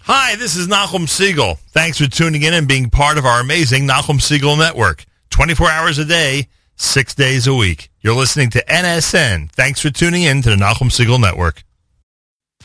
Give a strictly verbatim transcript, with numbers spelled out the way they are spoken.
Hi, this is Nachum Siegel. Thanks for tuning in and being part of our amazing Nachum Siegel Network. twenty-four hours a day, six days a week. You're listening to N S N. Thanks for tuning in to the Nachum Siegel Network.